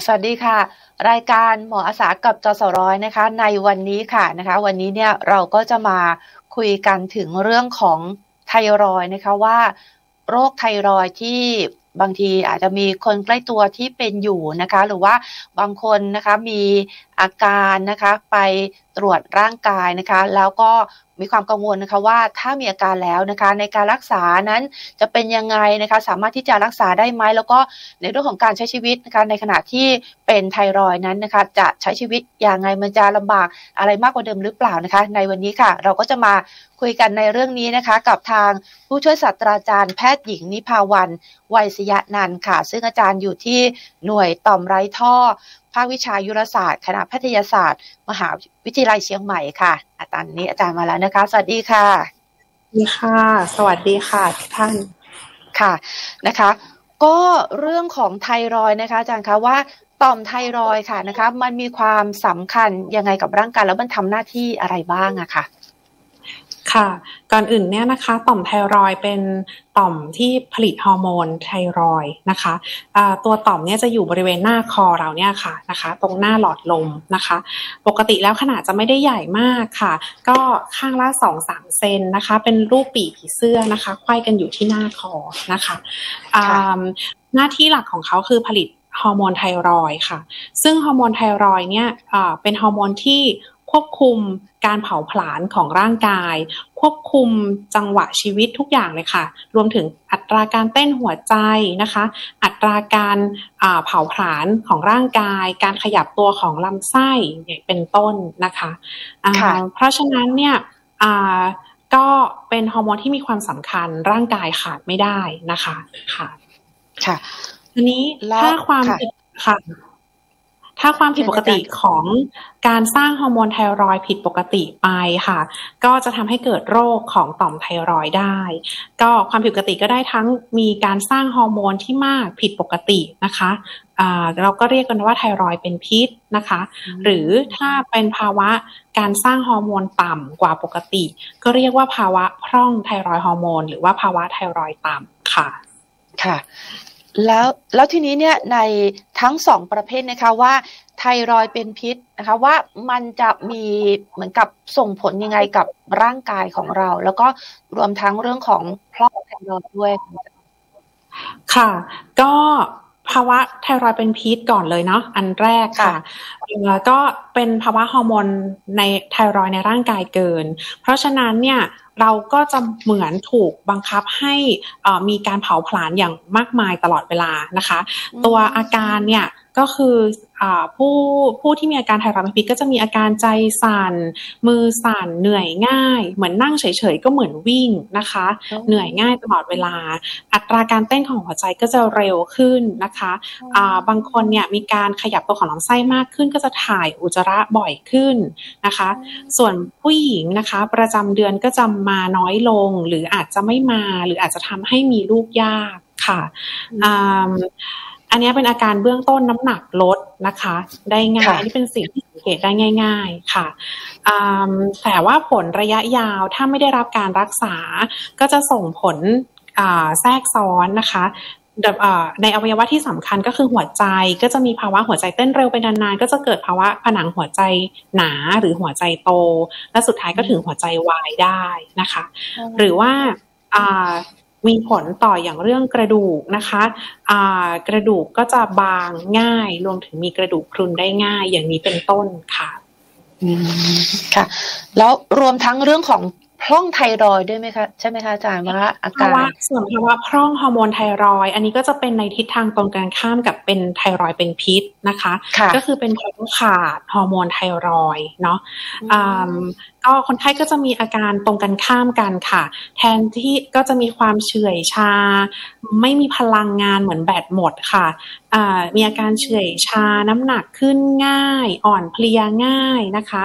สวัสดีค่ะรายการหมออาสากับจสร้อยนะคะในวันนี้ค่ะนะคะวันนี้เนี่ยเราก็จะมาคุยกันถึงเรื่องของไทรอยด์นะคะว่าโรคไทรอยด์ที่บางทีอาจจะมีคนใกล้ตัวที่เป็นอยู่นะคะหรือว่าบางคนนะคะมีอาการนะคะไปตรวจร่างกายนะคะแล้วก็มีความกังวลนะคะว่าถ้ามีอาการแล้วนะคะในการรักษานั้นจะเป็นยังไงนะคะสามารถที่จะรักษาได้ไหมแล้วก็ในเรื่องของการใช้ชีวิตนะคะในขณะที่เป็นไทรอยด์นั้นนะคะจะใช้ชีวิตอย่างไรมันจะลำบากอะไรมากกว่าเดิมหรือเปล่านะคะในวันนี้ค่ะเราก็จะมาคุยกันในเรื่องนี้นะคะกับทางผู้ช่วยศาสตราจารย์แพทย์หญิงนิพาวันไวยสยนันท์ค่ะซึ่งอาจารย์อยู่ที่หน่วยต่อมไร้ท่อภาควิชายุรศาสตร์คณะแพทยศาสตร์มหาวิทยาลัยเชียงใหม่ค่ะอาจารย์มาแล้วนะคะสวัสดีค่ะสวัสดีค่ะทุกท่านค่ะนะคะก็เรื่องของไทรอยด์นะคะอาจารย์คะว่าต่อมไทรอยด์ค่ะนะคะมันมีความสำคัญยังไงกับร่างกายแล้วมันทำหน้าที่อะไรบ้างอะค่ะค่ะก่อนอื่นเนี่ยนะคะต่อมไทรอยด์เป็นต่อมที่ผลิตฮอร์โมนไทรอยด์นะคะตัวต่อมเนี่ยจะอยู่บริเวณหน้าคอเราเนี่ยค่ะนะคะตรงหน้าหลอดลมนะคะปกติแล้วขนาดจะไม่ได้ใหญ่มากค่ะก็ข้างละ 2-3 เซนนะคะเป็นรูปปีกผีเสื้อนะคะไขว้กันอยู่ที่หน้าคอนะคะหน้าที่หลักของเขาคือผลิตฮอร์โมนไทรอยด์ค่ะซึ่งฮอร์โมนไทรอยด์เนี่ยเป็นฮอร์โมนที่ควบคุมการเผาผลาญของร่างกายควบคุมจังหวะชีวิตทุกอย่างเลยค่ะรวมถึงอัตราการเต้นหัวใจนะคะอัตราการเผาผลาญของร่างกายการขยับตัวของลำไส้เป็นต้นนะคะเพราะฉะนั้นเนี่ยก็เป็นฮอร์โมนที่มีความสำคัญร่างกายขาดไม่ได้นะคะค่ะทีนี้ถ้าความผิดปกติของการสร้างฮอร์โมนไทรอยด์ผิดปกติไปค่ะก็จะทำให้เกิดโรคของต่อมไทรอยด์ได้ก็ความผิดปกติก็ได้ทั้งมีการสร้างฮอร์โมนที่มากผิดปกตินะคะเราก็เรียกกันว่าไทรอยด์เป็นพิษนะคะหรือถ้าเป็นภาวะการสร้างฮอร์โมนต่ำกว่าปกติก็เรียกว่าภาวะพร่องไทรอยด์ฮอร์โมนหรือว่าภาวะไทรอยด์ต่ำค่ะแล้วทีนี้เนี่ยในทั้งสองประเภทนะคะว่าไทรอยด์เป็นพิษนะคะว่ามันจะมีเหมือนกับส่งผลยังไงกับร่างกายของเราแล้วก็รวมทั้งเรื่องของพร่องไทรอยด์ด้วยค่ะก็ภาวะไทรอยด์เป็นพิษก่อนเลยเนาะอันแรกค่ะก็เป็นภาวะฮอร์โมนในไทรอยด์ในร่างกายเกินเพราะฉะนั้นเนี่ยเราก็จะเหมือนถูกบังคับให้มีการเผาผลาญอย่างมากมายตลอดเวลานะคะตัวอาการเนี่ยก็คือผู้ที่มีอาการไทรอยด์เป็นพิษก็จะมีอาการใจสั่นมือสั่นเหนื่อยง่ายเหมือนนั่งเฉยๆก็เหมือนวิ่งนะคะเหนื่อยง่ายตลอดเวลาอัตราการเต้นของหัวใจก็จะเร็วขึ้นนะคะบางคนเนี่ยมีการขยับตัวของลำไส้มากขึ้นก็จะถ่ายอุจจาระบ่อยขึ้นนะคะส่วนผู้หญิงนะคะประจำเดือนก็จะมาน้อยลงหรืออาจจะไม่มาหรืออาจจะทำให้มีลูกยากค่ะอันนี้เป็นอาการเบื้องต้นน้ำหนักลดนะคะได้ง่ายนี่เป็นสิ่งที่สังเกตได้ง่ายๆค่ะแต่ว่าผลระยะยาวถ้าไม่ได้รับการรักษาก็จะส่งผลแทรกซ้อนนะคะในอวัยวะที่สำคัญก็คือหัวใจก็จะมีภาวะหัวใจเต้นเร็วไปนานๆก็จะเกิดภาวะผนังหัวใจหนาหรือหัวใจโตและสุดท้ายก็ถึงหัวใจวายได้นะคะหรือว่ามีผลต่ออย่างเรื่องกระดูกนะคะกระดูกก็จะบางง่ายรวมถึงมีกระดูกพรุนได้ง่ายอย่างนี้เป็นต้นค่ะค่ะแล้วรวมทั้งเรื่องของพร่องไทรอยด์ด้วยไหมคะใช่ไหมคะอาจารย์ว่าอาการส่วนภาวะพร่องฮอร์โมนไทรอยด์อันนี้ก็จะเป็นในทิศทางตรงกันข้ามกับเป็นไทรอยด์เป็นพิษนะคะก็คือเป็นเพราะขาดฮอร์โมนไทรอยด์เนาะก็คนไข้ก็จะมีอาการตรงกันข้ามกันค่ะแทนที่ก็จะมีความเฉื่อยชาไม่มีพลังงานเหมือนแบตหมดค่ะมีอาการเฉื่อยชาน้ำหนักขึ้นง่ายอ่อนเพลียง่ายนะคะ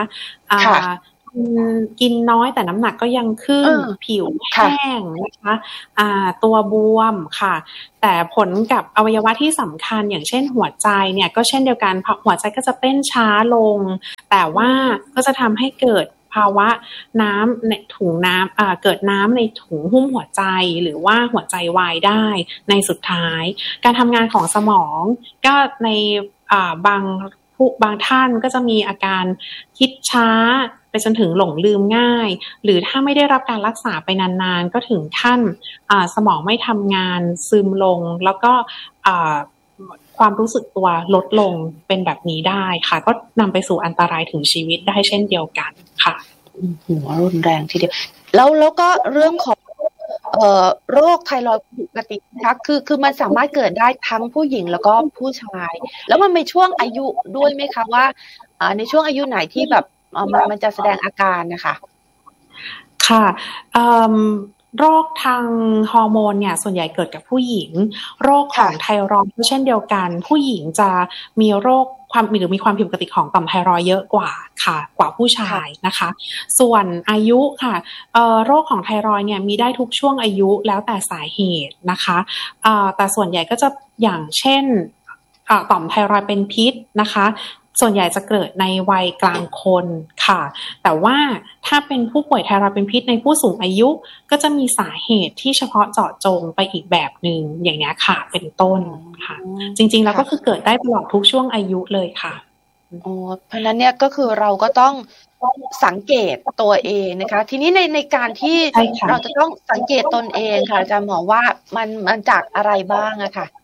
กินน้อยแต่น้ำหนักก็ยังขึ้นผิวแห้งนะคะตัวบวมค่ะแต่ผลกับอวัยวะที่สำคัญอย่างเช่นหัวใจเนี่ยก็เช่นเดียวกันหัวใจก็จะเต้นช้าลงแต่ว่าก็จะทำให้เกิดภาวะน้ำในถุงน้ำเกิดน้ำในถุงหุ้มหัวใจหรือว่าหัวใจวายได้ในสุดท้ายการทำงานของสมองก็ในบางท่านก็จะมีอาการคิดช้าไปจนถึงหลงลืมง่ายหรือถ้าไม่ได้รับการรักษาไปนานๆก็ถึงขั้นสมองไม่ทำงานซึมลงแล้วก็ความรู้สึกตัวลดลงเป็นแบบนี้ได้ค่ะก็นำไปสู่อันตรายถึงชีวิตได้เช่นเดียวกันค่ะหัวรุนแรงทีเดียวแล้วก็เรื่องของโรคไทรอยด์ปกตินะคะคือมันสามารถเกิดได้ทั้งผู้หญิงแล้วก็ผู้ชายแล้วมันมีช่วงอายุด้วยไหมคะว่าในช่วงอายุไหนที่แบบมันจะแสดงอาการนะคะค่ะโรคทางฮอร์โมนเนี่ยส่วนใหญ่เกิดกับผู้หญิงโรคของไทรอยด์เช่นเดียวกันผู้หญิงจะมีโรคหรือมีความผิดปกติของต่อมไทรอยด์เยอะกว่าค่ะกว่าผู้ชายนะคะส่วนอายุค่ะโรคของไทรอยด์เนี่ยมีได้ทุกช่วงอายุแล้วแต่สาเหตุนะคะแต่ส่วนใหญ่ก็จะอย่างเช่นต่อมไทรอยด์เป็นพิษนะคะส่วนใหญ่จะเกิดในวัยกลางคนค่ะแต่ว่าถ้าเป็นผู้ป่วยไทรอยด์เป็นพิษในผู้สูงอายุก็จะมีสาเหตุที่เฉพาะเจาะจงไปอีกแบบนึงอย่างนี้ค่ะเป็นต้นค่ะจริงๆแล้วก็คือเกิดได้ตลอดทุกช่วงอายุเลยค่ะเพราะนั้นเนี่ยก็คือเราก็ต้องสังเกตตัวเองนะคะทีนี้ในการที่เราจะต้องสังเกตตนเองค่ะอาจารย์หมอว่ามันจากอะไรบ้างอะค่ะ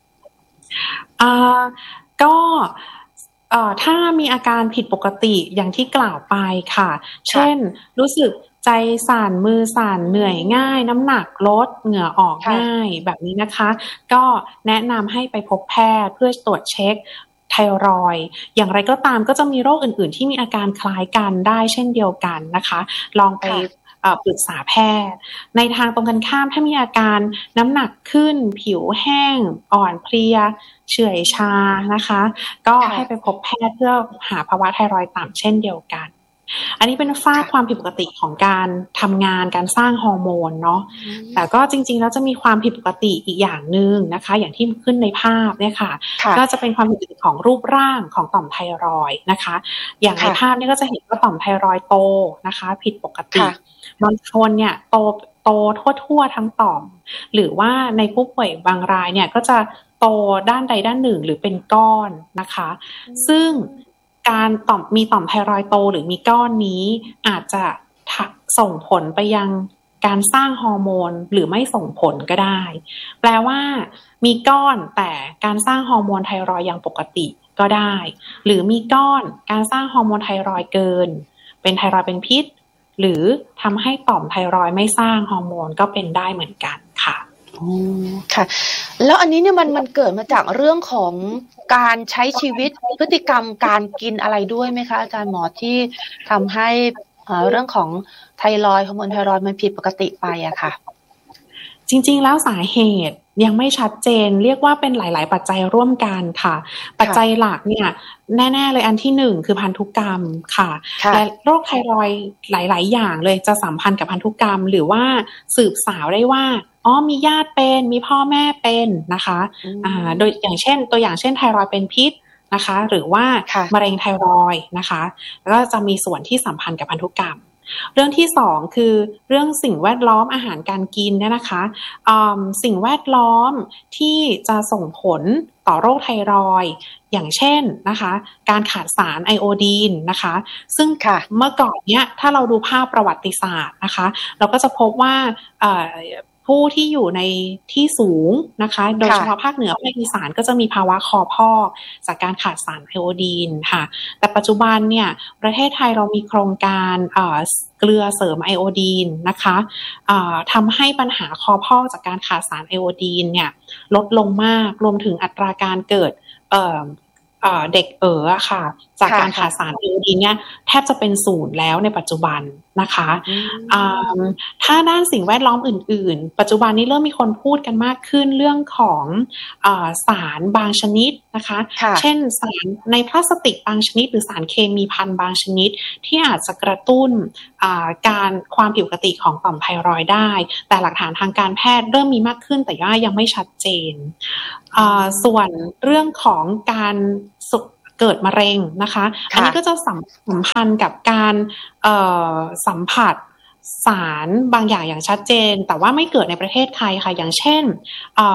ก็ถ้ามีอาการผิดปกติอย่างที่กล่าวไปค่ะเช่นรู้สึกใจสั่นมือสั่นเหนื่อยง่ายน้ำหนักลดเหงื่อออกง่ายแบบนี้นะคะก็แนะนำให้ไปพบแพทย์เพื่อตรวจเช็คไทรอยด์อย่างไรก็ตามก็จะมีโรคอื่นๆที่มีอาการคล้ายกันได้เช่นเดียวกันนะคะลองไปปรึกษาแพทย์ในทางตรงกันข้ามถ้ามีอาการน้ำหนักขึ้นผิวแห้งอ่อนเพลียเฉื่อยชานะคะก็ให้ไปพบแพทย์เพื่อหาภาวะไทรอยด์ต่ำเช่นเดียวกันอันนี้เป็นฝ้าความผิดปกติของการทำงานการสร้างฮอร์โมนเนาะแต่ก็จริงๆแล้วจะมีความผิดปกติอีกอย่างนึงนะคะอย่างที่ขึ้นในภาพเนี่ยค่ะก็จะเป็นความผิดปกติของรูปร่างของต่อมไทรอยด์นะคะอย่างในภาพนี้ก็จะเห็นว่าต่อมไทรอยด์โตนะคะผิดปกติบางคนเนี่ยโตทั่วทั้งต่อมหรือว่าในผู้ป่วยบางรายเนี่ยก็จะโตด้านใดด้านหนึ่งหรือเป็นก้อนนะคะซึ่งการมีต่อมไทรอยด์โตหรือมีก้อนนี้อาจจะส่งผลไปยังการสร้างฮอร์โมนหรือไม่ส่งผลก็ได้แปลว่ามีก้อนแต่การสร้างฮอร์โมนไทรอยด์ยังปกติก็ได้หรือมีก้อนการสร้างฮอร์โมนไทรอยด์เกินเป็นไทรอยด์เป็นพิษหรือทำให้ต่อมไทรอยด์ไม่สร้างฮอร์โมนก็เป็นได้เหมือนกันค่ะค่ะแล้วอันนี้เนี่ยมันเกิดมาจากเรื่องของการใช้ชีวิตพฤติกรรมการกินอะไรด้วยไหมคะอาจารย์หมอที่ทำให้เรื่องของไทรอยด์ฮอร์โมนไทรอยด์มันผิดปกติไปอะค่ะจริงๆแล้วสาเหตุยังไม่ชัดเจนเรียกว่าเป็นหลายๆปัจจัยร่วมกันค่ะปัจจัยหลักเนี่ยแน่ๆเลยอันที่หนึ่งคือพันธุกรรมค่ะและโรคไทรอยด์หลายๆอย่างเลยจะสัมพันธ์กับพันธุกรรมหรือว่าสืบสาวได้ว่ามีญาติเป็นมีพ่อแม่เป็นนะคะโดยอย่างเช่นตัวอย่างเช่นไทรอยด์เป็นพิษนะคะหรือว่ามะเร็งไทรอยด์นะคะแล้วก็จะมีส่วนที่สัมพันธ์กับพันธุกรรมเรื่องที่สองคือเรื่องสิ่งแวดล้อมอาหารการกินเนี่ยนะคะสิ่งแวดล้อมที่จะส่งผลต่อโรคไทรอยด์อย่างเช่นนะคะการขาดสารไอโอดีนนะคะซึ่งเมื่อก่อนเนี้ยถ้าเราดูภาพประวัติศาสตร์นะคะเราก็จะพบว่าผู้ที่อยู่ในที่สูงนะคะโดยเฉพาะภาคเหนือภาคอีสานก็จะมีภาวะคอพอกจากการขาดสารไอโอดีนค่ะแต่ปัจจุบันเนี่ยประเทศไทยเรามีโครงการเกลือเสริมไอโอดีนนะคะทำให้ปัญหาคอพอกจากการขาดสารไอโอดีนเนี่ยลดลงมากรวมถึงอัตราการเกิดเด็กค่ะจากการขาดสารไอโอดีนเนี่ยแทบจะเป็นศูนย์แล้วในปัจจุบันนะคะถ้าด้านสิ่งแวดล้อมอื่นๆปัจจุบันนี้เริ่มมีคนพูดกันมากขึ้นเรื่องของสารบางชนิดนะคะเช่นสารในพลาสติกบางชนิดหรือสารเคมีพันบางชนิดที่อาจจะกระตุ้นการความผิดปกติของต่อมไทรอยด์ได้แต่หลักฐานทางการแพทย์เริ่มมีมากขึ้นแต่ว่ายังไม่ชัดเจนส่วนเรื่องของการเกิดมะเร็งนะคะอันนี้ก็จะสัมพันธ์กับการสัมผัสสารบางอย่างอย่างชัดเจนแต่ว่าไม่เกิดในประเทศไทยค่ะอย่างเช่น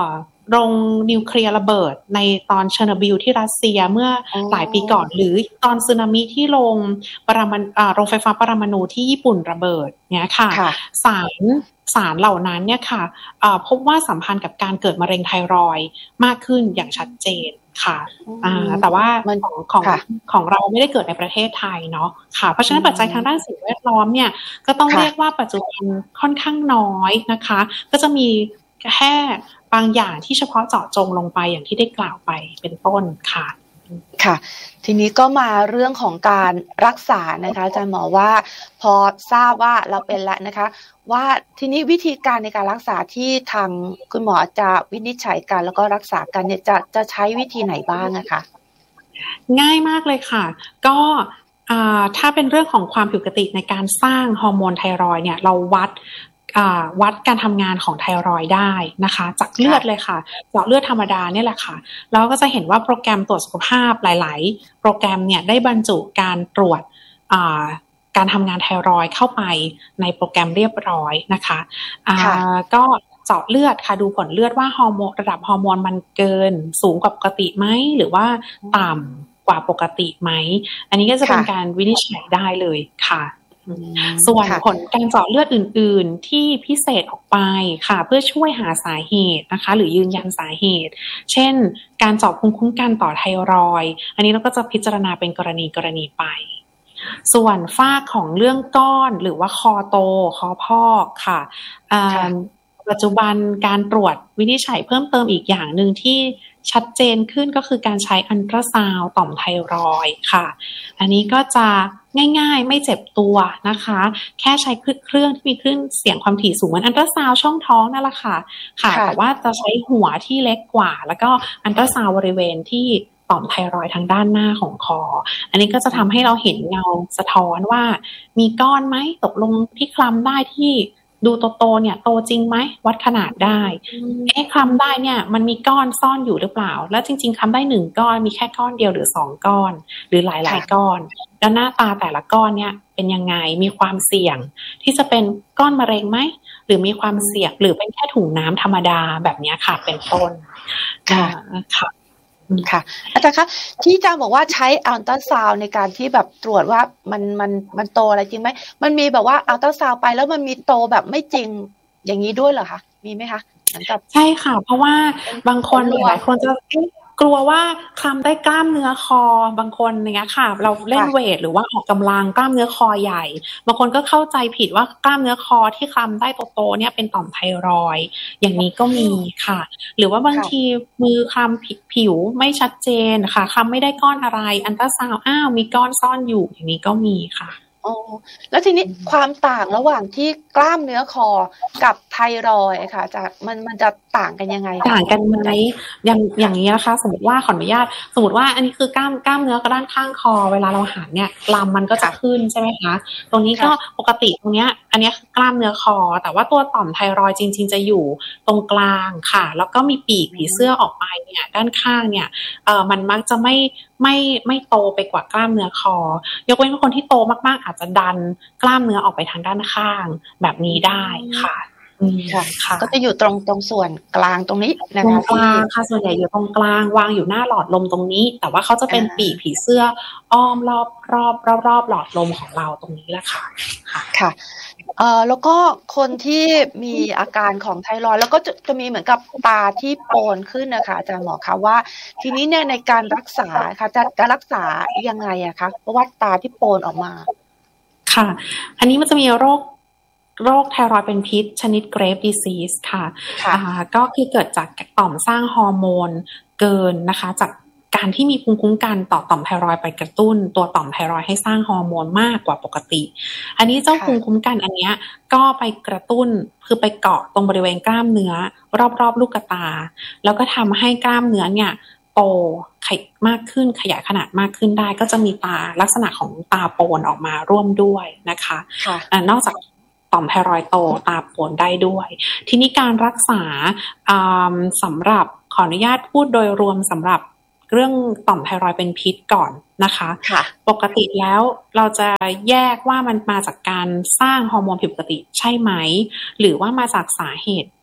โรงนิวเคลียร์ระเบิดในตอนเชอร์โนบิลที่รัสเซียเมื่อหลายปีก่อนหรือตอนสึนามิที่โรงไฟฟ้าปรมาณูที่ญี่ปุ่นระเบิดเนี่ยค่ะสารเหล่านั้นเนี่ยค่ะพบว่าสัมพันธ์กับการเกิดมะเร็งไทรอยด์มากขึ้นอย่างชัดเจนค่ะแต่ว่าของเราไม่ได้เกิดในประเทศไทยเนาะค่ะเพราะฉะนั้นปัจจัยทางด้านสิ่งแวดล้อมเนี่ยก็ต้องเรียกว่าปัจจุบันค่อนข้างน้อยนะคะก็จะมีแค่บางอย่างที่เฉพาะเจาะจงลงไปอย่างที่ได้กล่าวไปเป็นต้นค่ะค่ะทีนี้ก็มาเรื่องของการรักษานะคะอาจารย์หมอว่าพอทราบว่าเราเป็นแล้วนะคะว่าทีนี้วิธีการในการรักษาที่ทางคุณหมอจะวินิจฉัยกันแล้วก็รักษากันเนี่ยจะใช้วิธีไหนบ้างนะคะง่ายมากเลยค่ะก็ถ้าเป็นเรื่องของความผิดปกติในการสร้างฮอร์โมนไทรอยด์เนี่ยเราวัดการทำงานของไทรอยด์ได้นะคะจากเลือดเลยค่ะเจาะเลือดธรรมดาเนี่ยแหละค่ะแล้วก็จะเห็นว่าโปรแกรมตรวจสุขภาพหลายๆโปรแกรมเนี่ยได้บรรจุการตรวจการทำงานไทรอยด์เข้าไปในโปรแกรมเรียบร้อยนะคะก็เจาะเลือดค่ะดูผลเลือดว่าฮอร์โมนระดับฮอร์โมนมันเกินสูงกว่าปกติไหมหรือว่าต่ำกว่าปกติไหมอันนี้ก็จะเป็นการวินิจฉัยได้เลยค่ะส่วนผลการเจาะเลือดอื่นๆที่พิเศษออกไปค่ะเพื่อช่วยหาสาเหตุนะคะหรือยืนยันสาเหตุเช่นการเจาะภูมิคุ้มกันต่อไทรอยด์อันนี้เราก็จะพิจารณาเป็นกรณีไปส่วนฝ้าของเรื่องก้อนหรือว่าคอโตคอพอกค่ะปัจจุบันการตรวจวินิจฉัยเพิ่มเติมอีกอย่างหนึ่งที่ชัดเจนขึ้นก็คือการใช้อัลตราซาวด์ต่อมไทรอยด์ค่ะอันนี้ก็จะง่ายๆไม่เจ็บตัวนะคะแค่ใช้เครื่องที่มีคลื่นเสียงความถี่สูงเหมือนอัลตราซาวด์ช่องท้องนั่นแหละค่ะแต่ว่าจะใช้หัวที่เล็กกว่าแล้วก็อัลตราซาวด์บริเวณที่ต่อมไทรอยด์ทางด้านหน้าของคออันนี้ก็จะทำให้เราเห็นเงาสะท้อนว่ามีก้อนไหมตกลงที่คลำได้ที่ดูโตๆเนี่ยโตจริงไหมวัดขนาดได้คลำได้เนี่ยมันมีก้อนซ่อนอยู่หรือเปล่าแล้วจริงๆคลำได้1ก้อนมีแค่ก้อนเดียวหรือ2ก้อนหรือหลายๆก้อนแล้วหน้าตาแต่ละก้อนเนี่ยเป็นยังไงมีความเสี่ยงที่จะเป็นก้อนมะเร็งไหมหรือมีความเสี่ยงหรือเป็นแค่ถุงน้ำธรรมดาแบบนี้ค่ะเป็นต้นค่ะอาจารย์คะที่อาจารย์บอกว่าใช้อัลตราซาวด์ในการที่แบบตรวจว่ามันโตอะไรจริงไหมมันมีแบบว่าอัลตราซาวด์ไปแล้วมันมีโตแบบไม่จริงอย่างนี้ด้วยเหรอคะมีไหมคะเหมือนกับใช่ค่ะเพราะว่าบางคนหลายคนจะกลัวว่าคลำได้กล้ามเนื้อคอบางคนอย่างเงี้ยค่ะเราเล่นเวทหรือว่าออกกำลังกล้ามเนื้อคอใหญ่บางคนก็เข้าใจผิดว่ากล้ามเนื้อคอที่คลำได้โตๆเนี่ยเป็นต่อมไทรอยด์อย่างนี้ก็มีค่ะหรือว่าบางทีมือคลำผิวไม่ชัดเจนค่ะคลำไม่ได้ก้อนอะไรอัลตราซาวด์มีก้อนซ่อนอยู่อย่างนี้ก็มีค่ะแล้วทีนี้ความต่างระหว่างที่กล้ามเนื้อคอกับไทรอยด์ค่ะจะมันจะต่างกันยังไงต่างกันไหมอย่างนี้นะคะสมมติว่าขออนุญาตสมมติว่าอันนี้คือกล้ามเนื้อด้านข้างคอเวลาเราหันเนี่ยลำมันก็จะขึ้นใช่ไหมคะตรงนี้ก็ปกติตรงเนี้ยอันนี้คือกล้ามเนื้อคอแต่ว่าตัวต่อมไทรอยด์จริงๆจะอยู่ตรงกลางค่ะแล้วก็มีปีกผีเสื้อออกไปเนี่ยด้านข้างเนี่ยมันมักจะไม่โตไปกว่ากล้ามเนื้อคอยกเว้นคนที่โตมากๆอาจจะดันกล้ามเนื้อออกไปทางด้านข้างแบบนี้ได้ค่ะค่ะก็จะอยู่ตรงส่วนกลางตรงนี้นะคะตรงกลางค่ะส่วนใหญ่อยู่ตรงกลางวางอยู่หน้าหลอดลมตรงนี้แต่ว่าเขาจะเป็นปีกผีเสื้ออ้อมรอบหลอดลมของเราตรงนี้แหละค่ะค่ะแล้วก็คนที่มีอาการของไทรอยด์แล้วก็จะมีเหมือนกับตาที่โปนขึ้นนะคะอาจารย์หมอคะว่าทีนี้เนี่ยในการรักษาค่ะจะรักษายังไงอะคะเพราะว่าตาที่โปนออกมาค่ะอันนี้มันจะมีโรคไทรอยด์เป็นพิษชนิด Graves disease ค่ะก็คือเกิดจากต่อมสร้างฮอร์โมนเกินนะคะจากการที่มีภูมิคุ้มกันต่อต่อมไทรอยด์ไปกระตุ้นตัวต่อมไทรอยด์ให้สร้างฮอร์โมนมากกว่าปกติอันนี้เจ้าภูมิคุ้มกันอันเนี้ยก็ไปกระตุ้นคือไปเกาะตรงบริเวณกล้ามเนื้อรอบลูกตาแล้วก็ทำให้กล้ามเนื้อเนี่ยโตมากขึ้นขยายขนาดมากขึ้นได้ก็จะมีตาลักษณะของตาโปนออกมาร่วมด้วยนะคะนอกจากต่อมไทรอยด์โตตาโปนได้ด้วยทีนี้การรักษาสำหรับขออนุญาตพูดโดยรวมสำหรับเรื่องต่อมไทรอยด์เป็นพิษก่อนนะคะปกติแล้วเราจะแยกว่ามันมาจากการสร้างฮอร์โมนผิดปกติใช่ไหมหรือว่ามาจากสาเหตุ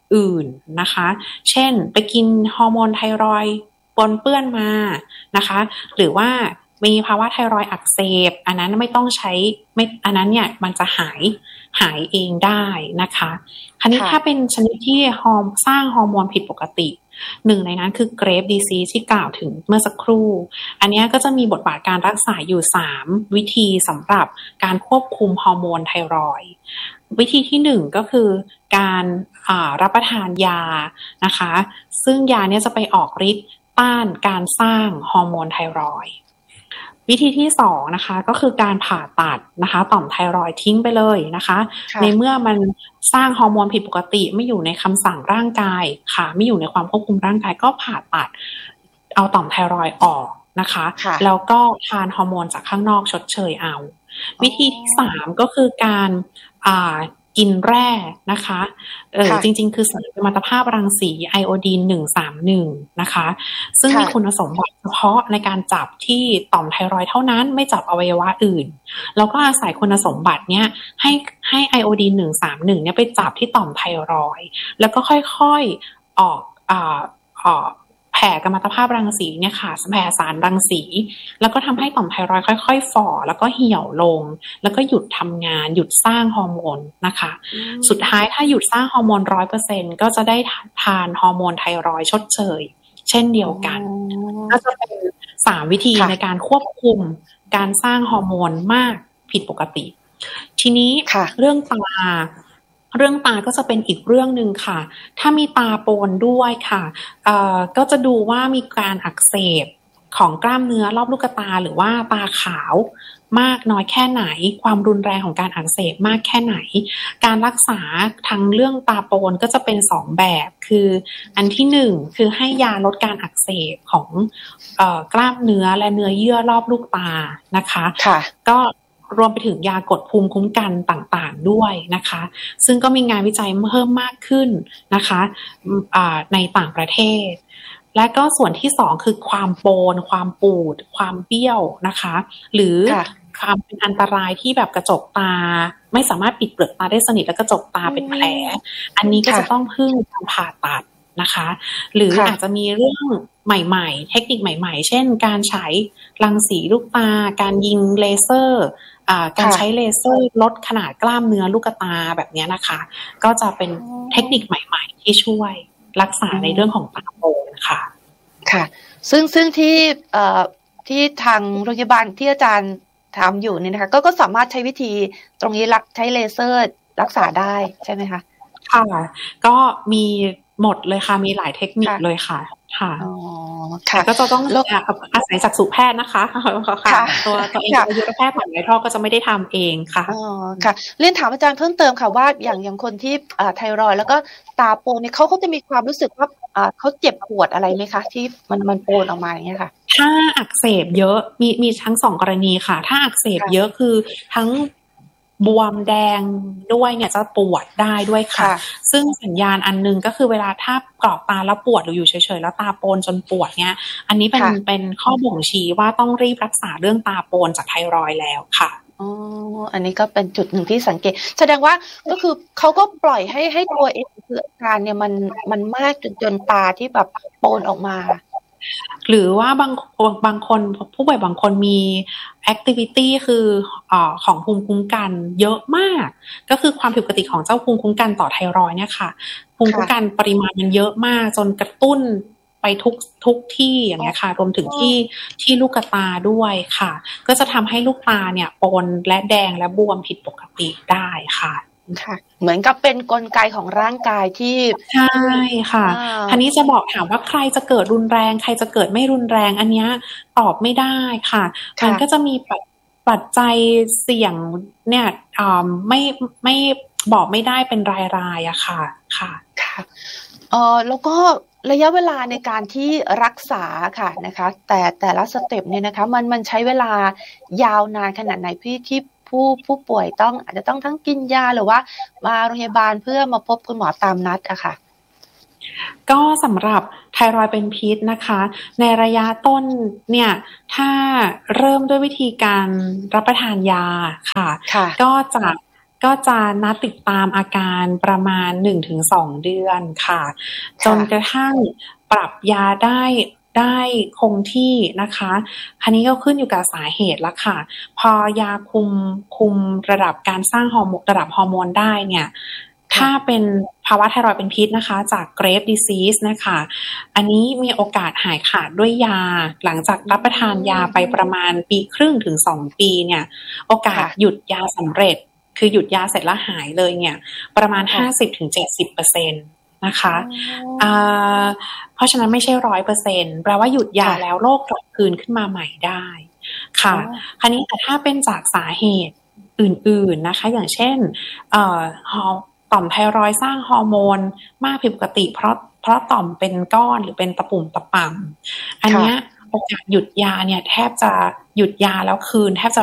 อื่นนะคะเช่นไปกินฮอร์โมนไทรอยด์ปนเปื้อนมานะคะหรือว่ามีภาวะไทรอยด์อักเสบอันนั้นไม่ต้องใช้ไม่อันนั้นเนี่ยมันจะหายเองได้นะคะคราวนี้ถ้าเป็นชนิดที่สร้างฮอร์โมนผิดปกติหนึ่งในนั้นคือ Graves' disease ที่กล่าวถึงเมื่อสักครู่อันนี้ก็จะมีบทบาทการรักษาอยู่3วิธีสำหรับการควบคุมฮอร์โมนไทรอยด์วิธีที่1ก็คือการรับประทานยานะคะซึ่งยาเนี่ยจะไปออกฤทธิ์ต้านการสร้างฮอร์โมนไทรอยด์วิธีที่2นะคะก็คือการผ่าตัดนะคะต่อมไทรอยด์ทิ้งไปเลยนะคะในเมื่อมันสร้างฮอร์โมนผิดปกติไม่อยู่ในคำสั่งร่างกายค่ะไม่อยู่ในความควบคุมร่างกายก็ผ่าตัดเอาต่อมไทรอยด์ออกนะคะแล้วก็ทานฮอร์โมนจากข้างนอกชดเชยเอาวิธีที่3ก็คือการกินแร่นะคะจริงๆคือสารกัมมันตภาพรังสีไอโอดีน131นะคะซึ่งมีคุณสมบัติเฉพาะในการจับที่ต่อมไทรอยด์เท่านั้นไม่จับอวัยวะอื่นแล้วก็อาศัยคุณสมบัติเนี้ยให้ไอโอดีน131เนี่ยไปจับที่ต่อมไทรอยด์แล้วก็ค่อยๆออกแผ่กัมมันตภาพรังสีเนี่ยค่ะแผ่สารรังสีแล้วก็ทำให้ต่อมไทรอยด์ค่อยๆฝ่อแล้วก็เหี่ยวลงแล้วก็หยุดทำงานหยุดสร้างฮอร์โมนนะคะสุดท้ายถ้าหยุดสร้างฮอร์โมน 100% ก็จะได้ทานฮอร์โมนไทรอยด์ชดเชยเช่นเดียวกันก็จะเป็น3วิธีในการควบคุมการสร้างฮอร์โมนมากผิดปกติทีนี้เรื่องตาก็จะเป็นอีกเรื่องหนึ่งค่ะถ้ามีตาโปนด้วยค่ะก็จะดูว่ามีการอักเสบของกล้ามเนื้อรอบลูกตาหรือว่าตาขาวมากน้อยแค่ไหนความรุนแรงของการอักเสบมากแค่ไหนการรักษาทางเรื่องตาโปนก็จะเป็น2แบบคืออันที่1คือให้ยาลดการอักเสบของกล้ามเนื้อและเนื้อเยื่อรอบลูกตานะคะก็รวมไปถึงยากดภูมิคุ้มกันต่างๆด้วยนะคะซึ่งก็มีงานวิจัยเพิ่มมากขึ้นนะคะในต่างประเทศและก็ส่วนที่2คือความโปนความปูดความเบี้ยวนะคะหรือความเป็นอันตรายที่แบบกระจกตาไม่สามารถปิดเปลือกตาได้สนิทและกระจกตาเป็นแผลอันนี้ก็จะต้องพึ่งการผ่าตัดนะคะหรืออาจจะมีเรื่องใหม่ๆเทคนิคใหม่ๆเช่นการใช้รังสีลูกตาการยิงเลเซอร์การใช้เลเซอร์ลดขนาดกล้ามเนื้อลูกตาแบบนี้นะคะก็จะเป็นเทคนิคใหม่ๆที่ช่วยรักษาในเรื่องของตาโปนค่ะค่ะซึ่งที่ทางโรงพยาบาลที่อาจารย์ทำอยู่เนี่ยนะคะก็สามารถใช้วิธีตรงนี้ใช้เลเซอร์รักษาได้ใช่ไหมคะค่ะก็มีหมดเลยค่ะมีหลายเทคนิคเลยค่ะค่ะค่ะก็จะต้องอาศัยจักษุแพทย์นะคะค่ะตัวเองอายุรแพทย์ผ่านไวท์ท่อก็จะไม่ได้ทำเองค่ะค่ะเรียนถามอาจารย์เพิ่มเติมค่ะว่าอย่างคนที่ไทรอยด์แล้วก็ตาโปนเนี่ยเขาจะมีความรู้สึกว่าเขาเจ็บปวดอะไรไหมคะที่มันโปนออกมาอย่างเงี้ยค่ะถ้าอักเสบเยอะมีทั้ง2กรณีค่ะถ้าอักเสบเยอะคือทั้งบวมแดงด้วยเนี่ยจะปวดได้ด้วยค่ะซึ่งสัญญาณอันนึงก็คือเวลาถ้ากรอกตาแล้วปวดหรืออยู่เฉยๆแล้วตาโปนจนปวดเนี่ยอันนี้เป็นข้อบ่งชี้ว่าต้องรีบรักษาเรื่องตาโปนจากไทรอยด์แล้วค่ะอ๋ออันนี้ก็เป็นจุดหนึ่งที่สังเกตแสดงว่าก็คือเขาก็ปล่อยให้ตัวเองคืออาการเนี่ยมันมากจนตาที่แบบโปนออกมาหรือว่าบางคนผู้ป่วยบางคนมีแอคทิวิตี้คือของภูมิคุ้มกันเยอะมากก็คือความผิดปกติของเจ้าภูมิคุ้มกันต่อไทรอยด์เนี่ยค่ะภูมิคุ้มกันปริมาณมันเยอะมากจนกระตุ้นไปทุกที่อย่างเงี้ยค่ะรวมถึงที่ลูกตาด้วยค่ะก็จะทำให้ลูกตาเนี่ยปนและแดงและบวมผิดปกติได้ค่ะค่ะเหมือนกับเป็นกลไกของร่างกายที่ใช่ค่ะทีนี้จะบอกถามว่าใครจะเกิดรุนแรงใครจะเกิดไม่รุนแรงอันเนี้ยตอบไม่ได้ค่ะมันก็จะมีปัจจัยเสี่ยงเนี่ยไม่บอกไม่ได้เป็นรายๆอะค่ะค่ะแล้วก็ระยะเวลาในการที่รักษาค่ะนะคะแต่ละสเต็ปเนี่ยนะคะมันใช้เวลายาวนานขนาดไหนที่ผู้ป่วยอาจจะต้องทั้งกินยาหรือว่ามาโรงพยาบาลเพื่อมาพบคุณหมอตามนัดอะค่ะก็สำหรับไทรอยด์เป็นพิษนะคะในระยะต้นเนี่ยถ้าเริ่มด้วยวิธีการรับประทานยาค่ะก็จะนัดติดตามอาการประมาณ 1-2 เดือนค่ะจนกระทั่งปรับยาได้คงที่นะคะอันนี้ก็ขึ้นอยู่กับสาเหตุแล้วค่ะพอยาคุมระดับการสร้างระดับฮอร์โมนได้เนี่ยถ้าเป็นภาวะไทรอยด์เป็นพิษนะคะจาก Graves' disease นะคะอันนี้มีโอกาสหายขาดด้วยยาหลังจากรับประทานยาไปประมาณปีครึ่งถึง2 ปีเนี่ยโอกาสหยุดยาสำเร็จคือหยุดยาเสร็จแล้วหายเลยเนี่ยประมาณ 50-70%นะคะเพราะฉะนั้นไม่ใช่ 100% แปลว่าหยุดยาแล้วโรคกลับคืนขึ้นมาใหม่ได้ค่ะคราวนี้แต่ถ้าเป็นจากสาเหตุอื่นๆนะคะอย่างเช่นต่อมไทรอยด์สร้างฮอร์โมนมากผิดปกติเพราะต่อมเป็นก้อนหรือเป็นตะปุ่มตะป่ำอันเนี้ยโอกาสหยุดยาเนี่ยแทบจะหยุดยาแล้วคืนแทบจะ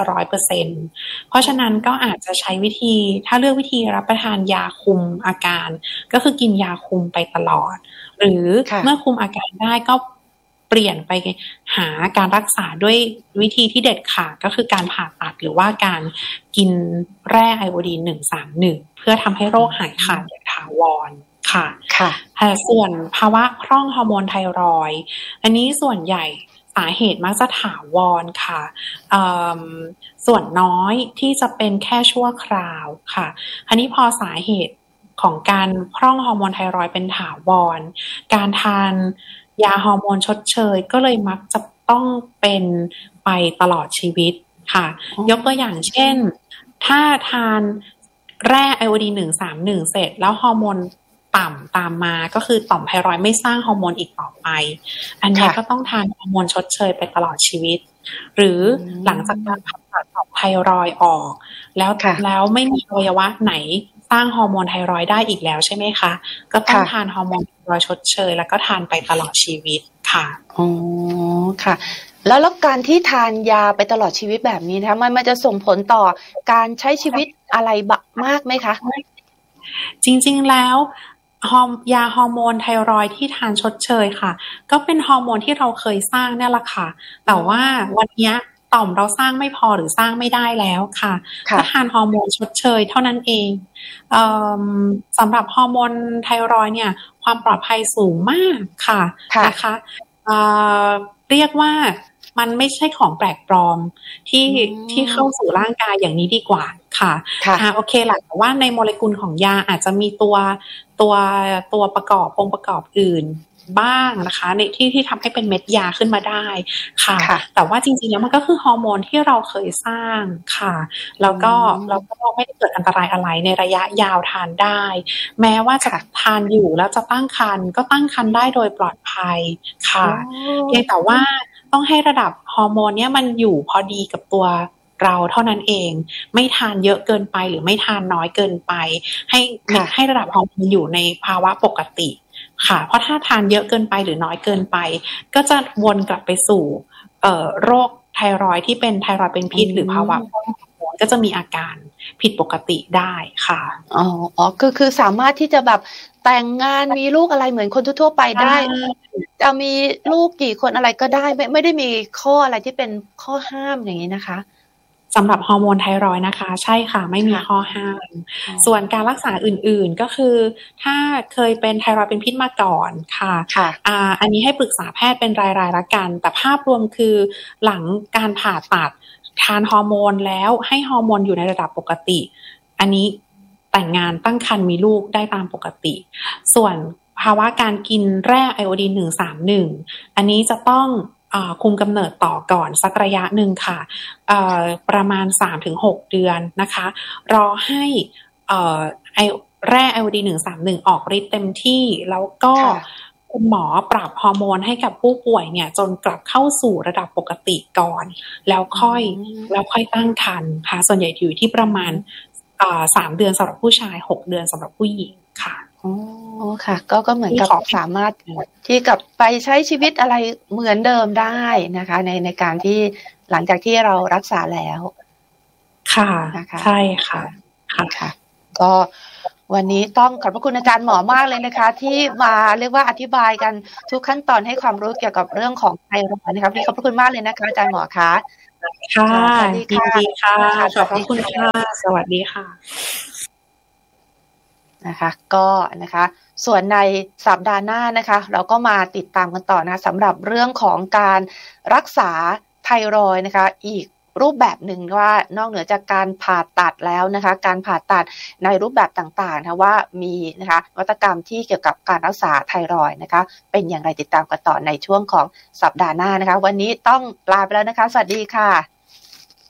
100% เพราะฉะนั้นก็อาจจะใช้วิธีถ้าเลือกวิธีรับประทานยาคุมอาการก็คือกินยาคุมไปตลอดหรือเมื่อคุมอาการได้ก็เปลี่ยนไปหาการรักษาด้วยวิธีที่เด็ดขาดก็คือการผ่าตัดหรือว่าการกินแร่ไอโอดีน131เพื่อทำให้โรคหายขาดอย่างถาวรค่ะส่วนภาวะพร่องฮอร์โมนไทรอยด์อันนี้ส่วนใหญ่สาเหตุมักจะถาวรค่ะส่วนน้อยที่จะเป็นแค่ชั่วคราวค่ะอันนี้พอสาเหตุของการพร่องฮอร์โมนไทรอยด์เป็นถาวรการทานยาฮอร์โมนชดเชยก็เลยมักจะต้องเป็นไปตลอดชีวิตค่ะยกตัวอย่างเช่นถ้าทานแร่ไอโอดีน131เสร็จแล้วฮอร์โมนต่ำตามมาก็คือต่อมไทรอยด์ไม่สร้างฮอร์โมนอีกต่อไปอันนี้ก็ต้องทานฮอร์โมนชดเชยไปตลอดชีวิตหรือหลังจากการผ่าตัดต่อมไทรอยด์ออกแล้วไม่มีอวัยวะไหนสร้างฮอร์โมนไทรอยด์ได้อีกแล้วใช่ไหมคะก็ต้องทานฮอร์โมนไทรอยด์ชดเชยแล้วก็ทานไปตลอดชีวิตค่ะอ๋อค่ะแล้วการที่ทานยาไปตลอดชีวิตแบบนี้นะคะมันจะส่งผลต่อการใช้ชีวิตอะไรมากไหมคะจริงๆแล้วยาฮอร์โมนไทรอยด์ที่ทานชดเชยค่ะก็เป็นฮอร์โมนที่เราเคยสร้างนี่แหละค่ะแต่ว่าวันนี้ต่อมเราสร้างไม่พอหรือสร้างไม่ได้แล้วค่ะก็ทานฮอร์โมนชดเชยเท่านั้นเองสำหรับฮอร์โมนไทรอยด์เนี่ยความปลอดภัยสูงมากค่ะนะคะเรียกว่ามันไม่ใช่ของแปลกปลอมที่เข้าสู่ร่างกายอย่างนี้ดีกว่าค่ะโอเคแหละแต่ว่าในโมเลกุลของยาอาจจะมีตัวประกอบองค์ประกอบอื่นบ้างนะคะในที่ทำให้เป็นเม็ดยาขึ้นมาได้ค่ะแต่ว่าจริงๆแล้วมันก็คือฮอร์โมนที่เราเคยสร้างค่ะแล้วก็ไม่ได้เกิดอันตรายอะไรในระยะยาวทานได้แม้ว่าจะทานอยู่แล้วจะตั้งครรภ์ก็ตั้งครรภ์ได้โดยปลอดภัยค่ะเพียงแต่ว่าต้องให้ระดับฮอร์โมนเนี้ยมันอยู่พอดีกับตัวเราเท่านั้นเองไม่ทานเยอะเกินไปหรือไม่ทานน้อยเกินไปให้ระดับฮอร์โมนอยู่ในภาวะปกติค่ะเพราะถ้าทานเยอะเกินไปหรือน้อยเกินไปก็จะวนกลับไปสู่โรคไทรอยด์ที่เป็นไทรอยด์เป็นพิษหรือภาวะพร่องฮอร์โมนก็จะมีอาการผิดปกติได้ค่ะอ๋อคือสามารถที่จะแบบแต่งงานมีลูกอะไรเหมือนคนทั่วไปได้จะมีลูกกี่คนอะไรก็ได้ไม่ได้มีข้ออะไรที่เป็นข้อห้ามอย่างนี้นะคะสำหรับฮอร์โมนไทรอยด์นะคะใช่ค่ะไม่มีข้อห้ามส่วนการรักษาอื่นๆก็คือถ้าเคยเป็นไทรอยด์เป็นพิษมาก่อนค่ะอันนี้ให้ปรึกษาแพทย์เป็นรายๆละกันแต่ภาพรวมคือหลังการผ่าตัดทานฮอร์โมนแล้วให้ฮอร์โมนอยู่ในระดับปกติอันนี้แต่งงานตั้งครรภ์มีลูกได้ตามปกติส่วนภาวะการกินแร่ไอโอดีน131อันนี้จะต้องคุมกำเนิดต่อก่อนสักระยะหนึ่งค่ะประมาณ 3-6 เดือนนะคะรอให้แร่ไอโอดีน131ออกฤทธิ์เต็มที่แล้วก็คุณหมอปรับฮอร์โมนให้กับผู้ป่วยเนี่ยจนกลับเข้าสู่ระดับปกติก่อนแล้วค่อยตั้งครรภ์ค่ะส่วนใหญ่อยู่ที่ประมาณ3 เดือนสำหรับผู้ชาย6 เดือนสำหรับผู้หญิงค่ะอ๋อค่ะก็เหมือนกับสามารถที่กลับไปใช้ชีวิตอะไรเหมือนเดิมได้นะคะในการที่หลังจากที่เรารักษาแล้วค่ะนะคะใช่ค่ะค่ะก็วันนี้ต้องขอบพระคุณอาจารย์หมอมากเลยนะคะที่มาเรียกว่าอธิบายกันทุกขั้นตอนให้ความรู้เกี่ยวกับเรื่องของไทรอยด์นะคะขอบพระคุณมากเลยนะคะอาจารย์หมอคะค่ะยินดีค่ะขอบพระคุณค่ะสวัสดีค่ะนะคะก็นะคะส่วนในสัปดาห์หน้านะคะเราก็มาติดตามกันต่อนะคะสำหรับเรื่องของการรักษาไทรอยด์นะคะอีกรูปแบบหนึ่งว่านอกเหนือจากการผ่าตัดแล้วนะคะการผ่าตัดในรูปแบบต่างๆนะว่ามีนะคะนวัตกรรมที่เกี่ยวกับการรักษาไทรอยด์นะคะเป็นอย่างไรติดตามกันต่อในช่วงของสัปดาห์หน้านะคะวันนี้ต้องลาไปแล้วนะคะสวัสดีค่ะ